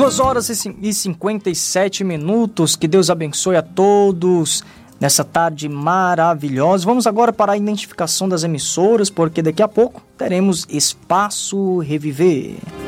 2h57. Que Deus abençoe a todos nessa tarde maravilhosa. Vamos agora para a identificação das emissoras, porque daqui a pouco teremos Espaço Reviver.